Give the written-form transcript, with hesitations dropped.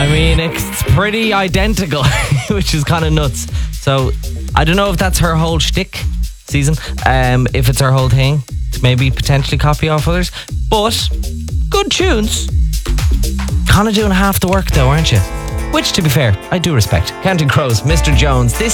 I mean, it's pretty identical, which is kind of nuts. So, I don't know if that's her whole shtick, Season. If it's her whole thing, to maybe potentially copy off others. But, good tunes. Kind of doing half the work though, aren't you? Which, to be fair, I do respect. Counting Crows, Mr. Jones. This